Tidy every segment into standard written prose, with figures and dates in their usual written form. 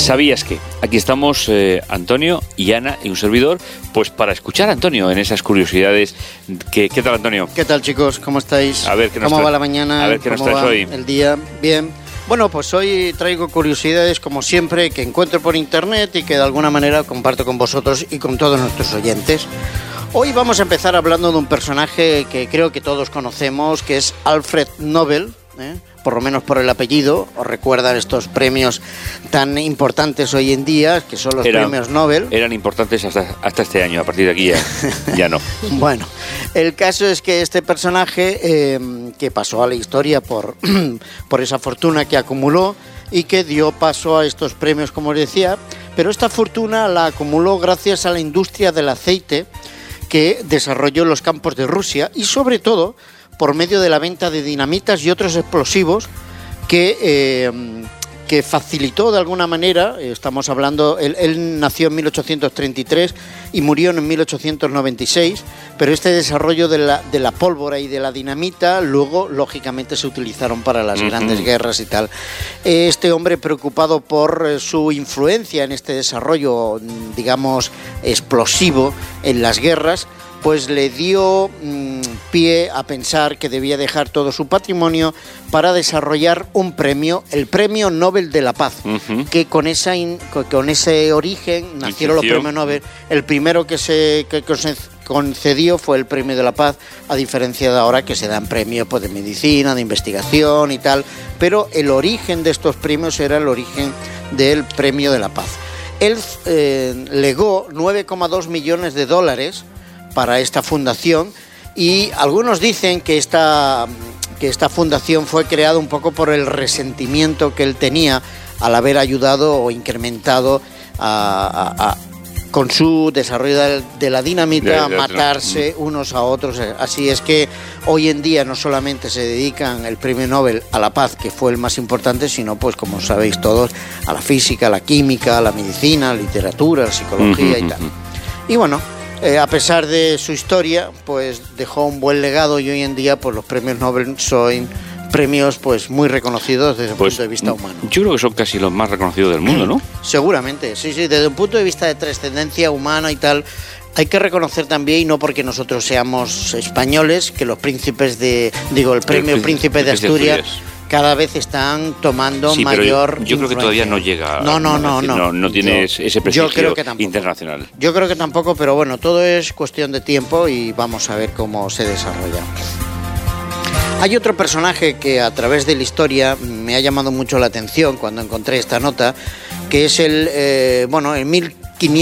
¿Sabías que? Aquí estamos Antonio y Ana y un servidor, pues para escuchar a Antonio en esas curiosidades. ¿Qué tal, Antonio? ¿Qué tal, chicos? ¿Cómo estáis? A ver, ¿Cómo va la mañana? A ver, ¿qué nos ¿Cómo traes va hoy? el día? Bien. Bueno, pues hoy traigo curiosidades, como siempre, que encuentro por internet y que de alguna manera comparto con vosotros y con todos nuestros oyentes. Hoy vamos a empezar hablando de un personaje que creo que todos conocemos, que es Alfred Nobel, por lo menos por el apellido. Os recuerdan estos premios tan importantes hoy en día, que son los premios Nobel. Eran importantes hasta este año, a partir de aquí ya no. Bueno, el caso es que este personaje que pasó a la historia por esa fortuna que acumuló y que dio paso a estos premios, como os decía, pero esta fortuna la acumuló gracias a la industria del aceite que desarrolló en los campos de Rusia y sobre todo por medio de la venta de dinamitas y otros explosivos que facilitó de alguna manera. Estamos hablando, él nació en 1833 y murió en 1896, pero este desarrollo de la pólvora y de la dinamita luego, lógicamente, se utilizaron para las grandes guerras y tal. Este hombre, preocupado por su influencia en este desarrollo, digamos, explosivo en las guerras, pues le dio pie a pensar que debía dejar todo su patrimonio para desarrollar un premio, el Premio Nobel de la Paz, que con ese origen nacieron los premios Nobel. El primero que se concedió fue el Premio de la Paz, a diferencia de ahora que se dan premios pues, de medicina, de investigación y tal, pero el origen de estos premios era el origen del Premio de la Paz. Él legó $9,2 millones para esta fundación, y algunos dicen que esta fundación fue creada un poco por el resentimiento que él tenía al haber ayudado o incrementado con su desarrollo de la dinamita a matarse unos a otros. Así es que hoy en día no solamente se dedican el premio Nobel a la paz, que fue el más importante, sino pues como sabéis todos, a la física, a la química, a la medicina, a la literatura, a la psicología y tal. Y bueno, a pesar de su historia, pues dejó un buen legado, y hoy en día pues los premios Nobel son premios pues muy reconocidos desde el punto de vista humano. Yo creo que son casi los más reconocidos del mundo, ¿no? Seguramente, sí, desde un punto de vista de trascendencia humana y tal. Hay que reconocer también, y no porque nosotros seamos españoles, que los príncipes el premio Príncipe de Asturias cada vez están tomando mayor yo creo que todavía no llega. No tiene ese prestigio internacional. Yo creo que tampoco, pero bueno, todo es cuestión de tiempo y vamos a ver cómo se desarrolla. Hay otro personaje que a través de la historia me ha llamado mucho la atención cuando encontré esta nota, que es en el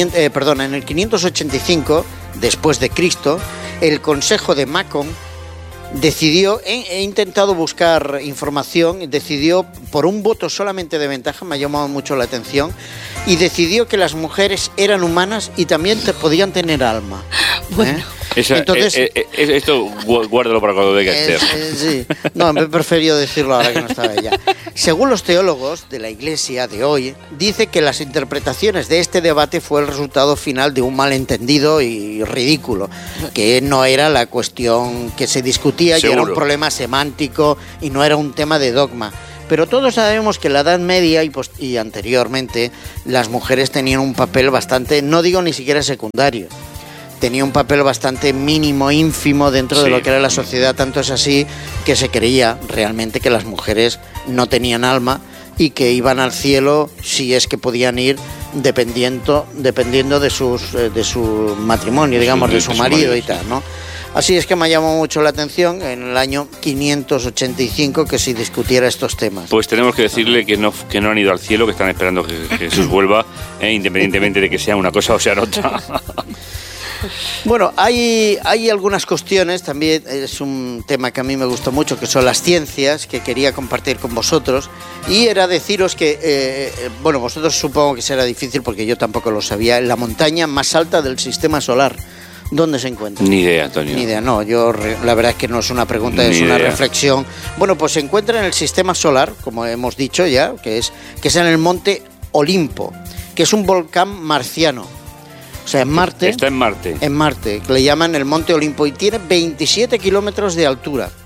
585 después de Cristo, el Consejo de Macon decidió, he intentado buscar información, decidió por un voto solamente de ventaja, me ha llamado mucho la atención, y decidió que las mujeres eran humanas y también podían tener alma. Bueno. Entonces, esto guárdalo para cuando venga Esther. Sí. No, me he preferido decirlo ahora que no estaba ella. Según los teólogos de la Iglesia de hoy, dice que las interpretaciones de este debate fue el resultado final de un malentendido y ridículo, que no era la cuestión que se discutía. Y era un problema semántico y no era un tema de dogma. Pero todos sabemos que en la Edad Media y anteriormente las mujeres tenían un papel bastante, no digo ni siquiera secundario, tenía un papel bastante mínimo, ínfimo dentro de lo que era la sociedad. Tanto es así que se creía realmente que las mujeres no tenían alma y que iban al cielo, si es que podían ir, dependiendo de su matrimonio, digamos, de su marido y tal, ¿no? Así es que me llamó mucho la atención en el año 585 que se discutiera estos temas. Pues tenemos que decirle que no han ido al cielo, que están esperando que Jesús vuelva, independientemente de que sea una cosa o sea otra. Bueno, hay algunas cuestiones, también es un tema que a mí me gustó mucho, que son las ciencias, que quería compartir con vosotros, y era deciros que, vosotros supongo que será difícil porque yo tampoco lo sabía, la montaña más alta del sistema solar, ¿dónde se encuentra? Ni idea, Antonio. Ni idea, no, la verdad es que no es una pregunta, es una reflexión. Bueno, pues se encuentra en el sistema solar, como hemos dicho ya, que es en el monte Olimpo, que es un volcán marciano. O sea, en Marte. Está en Marte. En Marte, que le llaman el Monte Olimpo, y tiene 27 kilómetros de altura.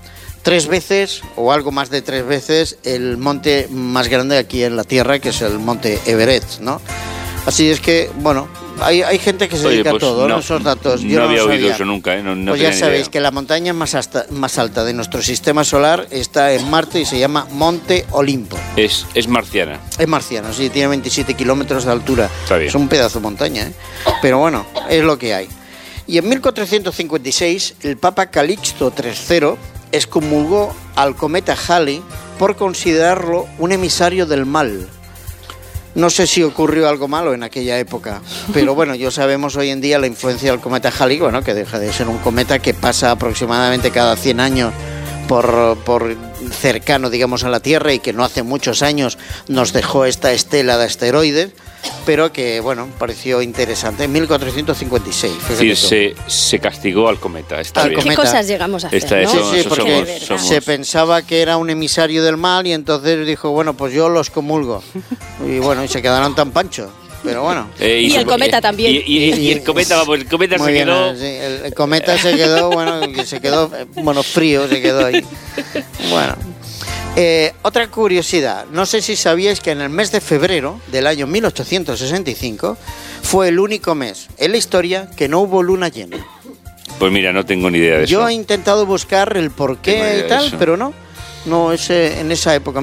3 veces o algo más de 3 veces el monte más grande aquí en la Tierra, que es el monte Everest, ¿no? Así es que, bueno, hay gente que se dedica a todo, ¿no? Esos datos. Yo no había lo oído sabía. eso nunca, ¿eh? No pues ya sabéis que la montaña más alta de nuestro sistema solar está en Marte y se llama Monte Olimpo. Es marciana. Es marciano, sí, tiene 27 kilómetros de altura. Está bien. Es un pedazo de montaña, ¿eh? Pero bueno, es lo que hay. Y en 1456, el Papa Calixto III excomulgó al cometa Halley por considerarlo un emisario del mal. No sé si ocurrió algo malo en aquella época, pero bueno, ya sabemos hoy en día la influencia del cometa Halley, bueno, que deja de ser un cometa que pasa aproximadamente cada 100 años por cercano, digamos, a la Tierra, y que no hace muchos años nos dejó esta estela de asteroides, pero que, bueno, pareció interesante. En 1456. Sí, se castigó al cometa. ¿Qué cosas llegamos a hacer, ¿no? Sí, porque se pensaba que era un emisario del mal y entonces dijo, bueno, pues yo los comulgo. Y bueno, y se quedaron tan panchos. Pero bueno. Y el cometa también. Y el cometa, vamos, el cometa se quedó. Sí, el cometa se quedó, bueno, frío, se quedó ahí. Bueno. Otra curiosidad, no sé si sabíais que en el mes de febrero del año 1865 fue el único mes en la historia que no hubo luna llena. Pues mira, no tengo ni idea de eso. Yo he intentado buscar el porqué y tal, pero no. No, en esa época,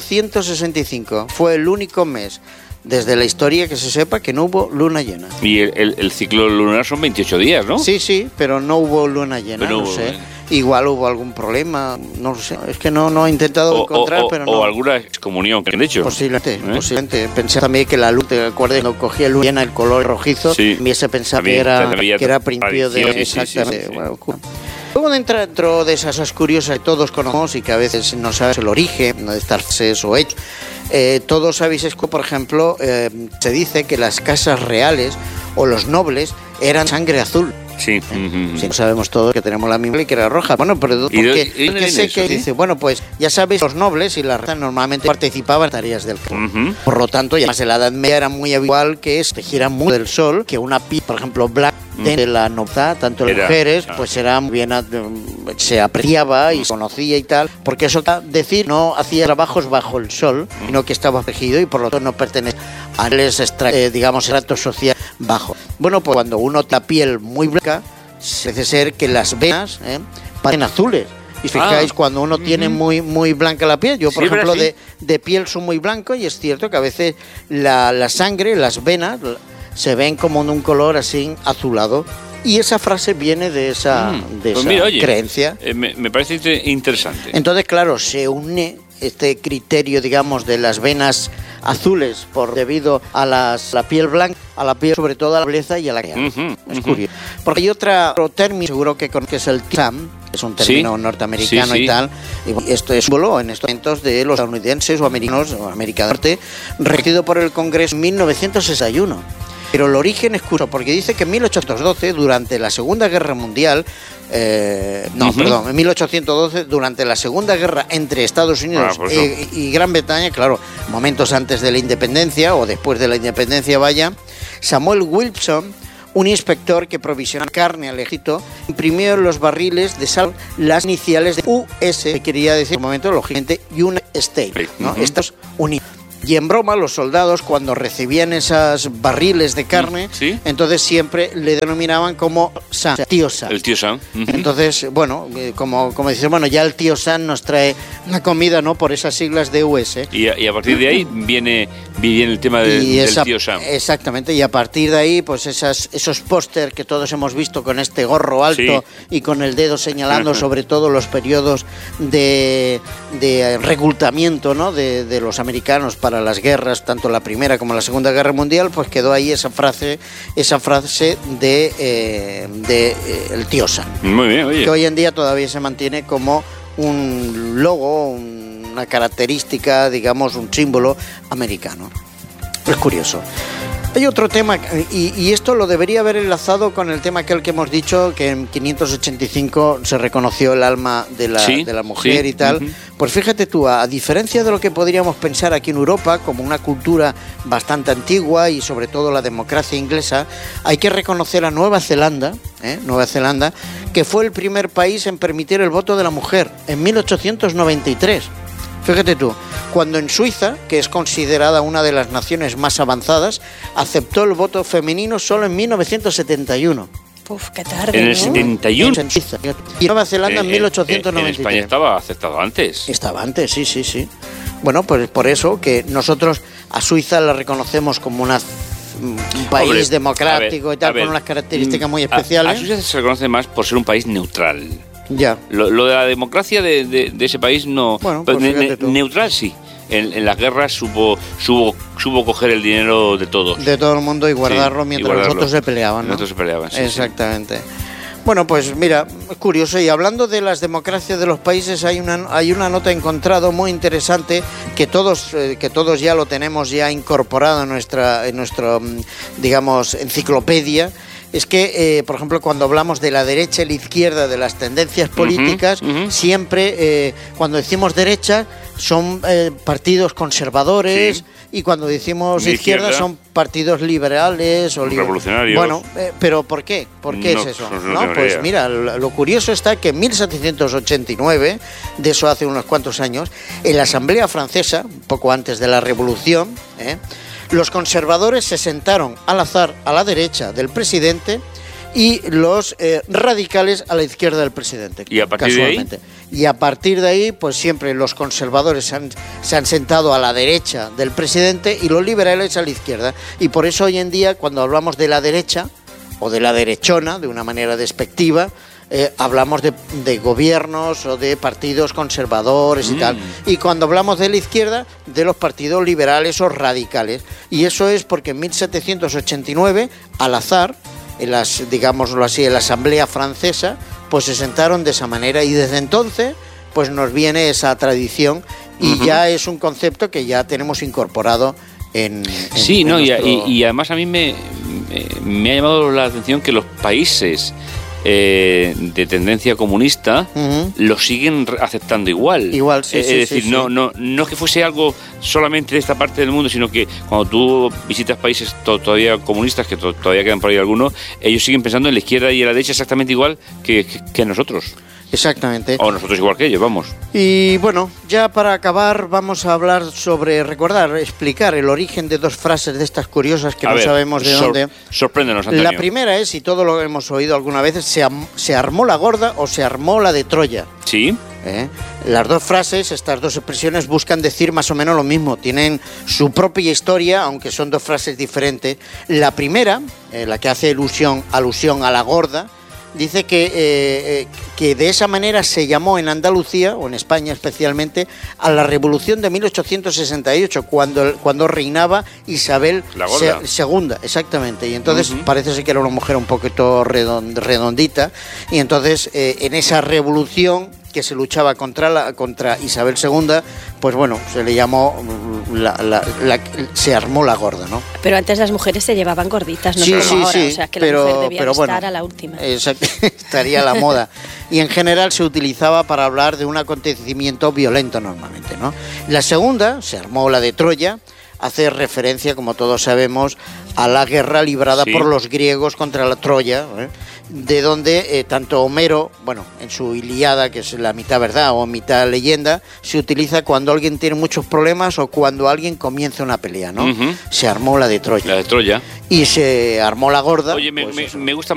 1865, fue el único mes desde la historia que se sepa que no hubo luna llena. Y el ciclo lunar son 28 días, ¿no? Sí, pero no hubo luna llena, no sé. Igual hubo algún problema, no lo sé. Es que no he intentado encontrar, pero no. O alguna excomunión que han hecho. Posiblemente. Pensé también que la luz, ¿te acuerdas? Cuando cogía luna llena, el color rojizo, me se pensaba que era principio de... Exactamente. Sí. Bueno, luego, dentro de esas curiosas que todos conocemos y que a veces no sabes el origen de estas frases o hechos, todos sabéis que, por ejemplo, se dice que las casas reales o los nobles eran sangre azul. Sí. Sí, sabemos todos que tenemos la misma y que era roja. Bueno, pero porque sé que dice, bueno, pues ya sabéis, los nobles y la raza normalmente participaban en tareas del campo. Por lo tanto, ya más en la Edad Media era muy habitual que se tejieran mucho del sol, que una piel, por ejemplo, blanca de la nobleza, tanto las mujeres, pues era muy bien, se apreciaba y se conocía y tal, porque eso decir no hacía trabajos bajo el sol, sino que estaba protegido y por lo tanto no pertenecía a digamos, estrato social bajo. Bueno, pues cuando uno tiene la piel muy blanca, parece ser que las venas parecen azules. Y fijáis, cuando uno tiene muy blanca la piel, yo por ejemplo de piel soy muy blanco, y es cierto que a veces la sangre, las venas, se ven como de un color así azulado. Y esa frase viene de esa creencia. Me parece interesante. Entonces, claro, se une este criterio, digamos, de las venas azules debido a la piel blanca, a la piel sobre todo a la nobleza y a la crianza. Es curioso. Porque hay otro término, seguro que es el TSAM, es un término norteamericano y tal. Y esto es símbolo en estos momentos de los estadounidenses o americanos, o América del Norte, regido por el Congreso en 1961. Pero el origen es curioso, porque dice que en 1812, durante la Segunda Guerra Mundial, en 1812, durante la Segunda Guerra entre Estados Unidos y Gran Bretaña, claro, momentos antes de la independencia o después de la independencia, Samuel Wilson, un inspector que provisionaba carne al ejército, imprimió en los barriles de sal las iniciales de US, que quería decir, en el momento, lógicamente, United States, ¿no? Estados Unidos. Y en broma, los soldados, cuando recibían esos barriles de carne, entonces siempre le denominaban como Sam, tío Sam. El tío Sam. Entonces, bueno, como dices, bueno, ya el tío Sam nos trae una comida, ¿no? Por esas siglas de US. Y a partir de ahí viene el tema del tío Sam. Exactamente, y a partir de ahí, pues esos póster que todos hemos visto con este gorro alto y con el dedo señalando sobre todo los periodos de reclutamiento, ¿no? de los americanos para las guerras, tanto la Primera como la Segunda Guerra Mundial, pues quedó ahí esa frase de el tío Sam. Muy bien, oye. Que hoy en día todavía se mantiene como un logo, una característica, digamos, un símbolo americano. Es curioso. Hay otro tema, y esto lo debería haber enlazado con el tema aquel que hemos dicho, que en 585 se reconoció el alma de la mujer y tal, Pues fíjate tú, a diferencia de lo que podríamos pensar aquí en Europa, como una cultura bastante antigua y sobre todo la democracia inglesa, hay que reconocer a Nueva Zelanda, que fue el primer país en permitir el voto de la mujer en 1893. Fíjate tú, cuando en Suiza, que es considerada una de las naciones más avanzadas, aceptó el voto femenino solo en 1971. Uf, qué tarde, en el ¿no? 71. Y Nueva Zelanda en 1893. En España estaba aceptado antes. Estaba antes, sí. Bueno, pues por eso que nosotros a Suiza la reconocemos como un país democrático y tal, con unas características muy especiales. A Suiza se reconoce más por ser un país neutral. Ya. Lo de la democracia de ese país no. Bueno, pues neutral sí. En las guerras supo coger el dinero de todos. De todo el mundo y guardarlo mientras los otros se peleaban, ¿no? Sí, exactamente. Sí. Bueno, pues mira, es curioso. Y hablando de las democracias de los países, hay una nota encontrado muy interesante que todos ya lo tenemos ya incorporado en nuestra digamos, enciclopedia. Es que, por ejemplo, cuando hablamos de la derecha y la izquierda, de las tendencias políticas, siempre cuando decimos derecha son partidos conservadores, y cuando decimos izquierda son partidos liberales o revolucionarios. Bueno, pero ¿por qué? ¿Por qué es eso? No, pues mira, lo curioso está que en 1789, de eso hace unos cuantos años, en la Asamblea Francesa, un poco antes de la Revolución, los conservadores se sentaron al azar a la derecha del presidente y los radicales a la izquierda del presidente. ¿Y a partir casualmente de ahí? Y a partir de ahí, pues siempre los conservadores se han sentado a la derecha del presidente y los liberales a la izquierda. Y por eso hoy en día, cuando hablamos de la derecha o de la derechona, de una manera despectiva, hablamos de gobiernos o de partidos conservadores y tal. Y cuando hablamos de la izquierda, de los partidos liberales o radicales. Y eso es porque en 1789, al azar, digámoslo así, en la Asamblea Francesa, pues se sentaron de esa manera y desde entonces pues nos viene esa tradición y ya es un concepto que ya tenemos incorporado en no, nuestro... y además a mí me ha llamado la atención que los países de tendencia comunista lo siguen aceptando igual. Igual, sí. Es decir, no es que fuese algo solamente de esta parte del mundo, sino que cuando tú visitas países todavía comunistas, que todavía quedan por ahí algunos, ellos siguen pensando en la izquierda y en la derecha exactamente igual que nosotros. Exactamente. O nosotros igual que ellos, vamos. Y bueno, ya para acabar vamos a hablar sobre, explicar el origen de dos frases de estas curiosas que sabemos de dónde. Sorpréndenos, Antonio. La primera es, y todo lo hemos oído alguna vez, se armó la gorda o se armó la de Troya. Sí. Las dos frases, estas dos expresiones buscan decir más o menos lo mismo, tienen su propia historia, aunque son dos frases diferentes. La primera, la que hace alusión a la gorda, dice que de esa manera se llamó en Andalucía, o en España especialmente, a la Revolución de 1868, cuando reinaba Isabel II, exactamente. Y entonces parece ser que era una mujer un poquito redondita, y entonces en esa revolución que se luchaba contra Isabel II, pues bueno, se le llamó, se armó la gorda, ¿no? Pero antes las mujeres se llevaban gorditas, no sí, como sí, ahora, sí, o sea que la mujer debía estar a la última. Exacto, estaría a la moda. Y en general se utilizaba para hablar de un acontecimiento violento normalmente, ¿no? La segunda, se armó la de Troya, hace referencia, como todos sabemos, a la guerra librada por los griegos contra la Troya, de donde tanto Homero, bueno, en su Ilíada, que es la mitad verdad o mitad leyenda, se utiliza cuando alguien tiene muchos problemas o cuando alguien comienza una pelea, ¿no? Se armó la de Troya. La de Troya. Y se armó la gorda. Oye, pues me gusta